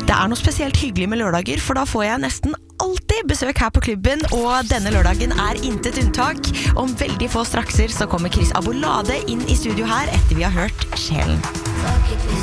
Det noe spesielt hyggelig med lørdager, for da får jeg nesten alltid besøk her på klubben, og denne lørdagen intet unntak. Om veldig få strakser så kommer Chris Abolade inn i studio her etter vi har hørt Sjelen.